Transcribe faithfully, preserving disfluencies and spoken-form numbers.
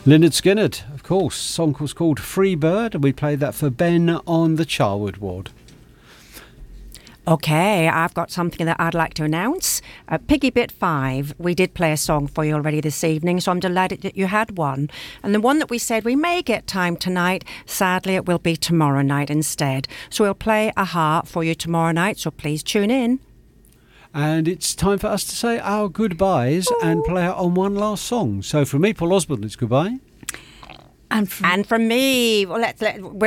Lynyrd Skynyrd, of course. Song was called Free Bird, and we played that for Ben on the Charwood ward. Okay, I've got something that I'd like to announce. Uh, Piggy Bit five, we did play a song for you already this evening, so I'm delighted that you had one. And the one that we said we may get time tonight, sadly it will be tomorrow night instead. So we'll play a heart for you tomorrow night, so please tune in. And it's time for us to say our goodbyes Ooh. and play out on one last song. So from me, Paul Osborne, it's goodbye. And from, and from me, well, let's let.